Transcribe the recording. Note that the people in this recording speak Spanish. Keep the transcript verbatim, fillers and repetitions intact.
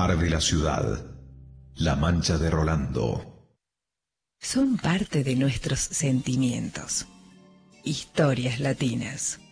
Arde la ciudad. La mancha de Rolando. Son parte de nuestros sentimientos. Historias latinas.